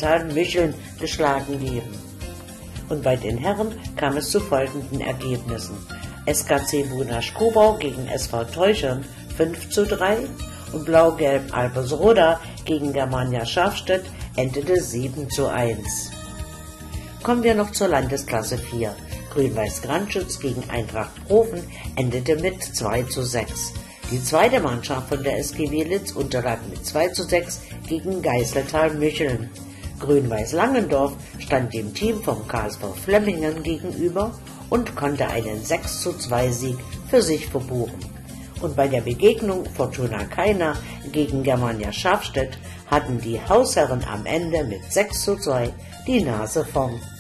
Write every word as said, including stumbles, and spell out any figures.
Geißlertal-Mücheln geschlagen geben. Und bei den Herren kam es zu folgenden Ergebnissen: S K C Bunasch-Kobau gegen S V Teuchern fünf zu drei und Blau-Gelb Albersroda gegen Germania Schafstedt endete sieben zu eins. Kommen wir noch zur Landesklasse vier. Grün-Weiß Grandschütz gegen Eintracht Profen endete mit zwei zu sechs. Die zweite Mannschaft von der S G Mielitz unterlag mit zwei zu sechs gegen Geißlertal-Mücheln. Grün-Weiß Langendorf stand dem Team vom K S V Flemmingen gegenüber und konnte einen sechs zu zwei Sieg für sich verbuchen. Und bei der Begegnung Fortuna Kaina gegen Germania Schafstedt hatten die Hausherren am Ende mit sechs zu zwei die Nase vorn.